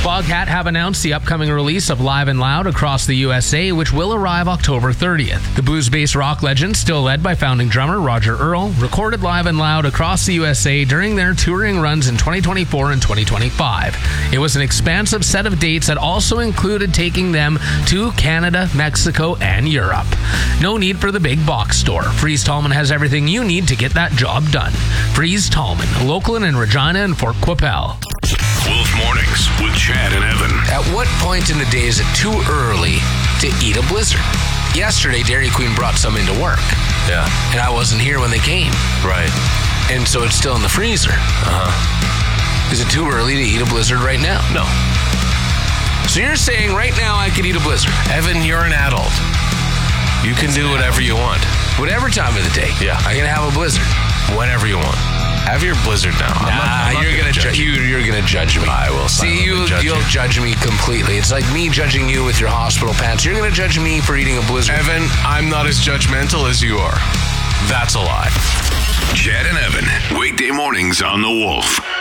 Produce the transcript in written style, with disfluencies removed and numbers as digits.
Boghat have announced the upcoming release of Live and Loud across the USA, which will arrive October 30th. The blues-based rock legend, still led by founding drummer Roger Earl, recorded Live and Loud across the USA during their touring runs in 2024 and 2025. It was an expansive set of dates that also included taking them to Canada, Mexico, and Europe. No need for the big box store. Freeze Tallman has everything you need to get that job done. Freeze Tallman, local in Regina and Fort Qu'Appelle. Wolf Mornings with Chad and Evan. At what point in the day is it too early to eat a Blizzard? Yesterday, Dairy Queen brought some into work. Yeah. And I wasn't here when they came. Right. And so it's still in the freezer. Is it too early to eat a Blizzard right now? No. So you're saying right now I could eat a Blizzard? Evan, you're an adult. You can do whatever you want. Whatever time of the day. Yeah. I can have a Blizzard. Whenever you want. Have your Blizzard now. I'm not you're gonna judge you. You're gonna judge me. I will. See, you'll judge me completely. It's like me judging you with your hospital pants. You're gonna judge me for eating a Blizzard. Evan, I'm not as judgmental as you are. That's a lie. Chad and Evan, weekday mornings on The Wolf.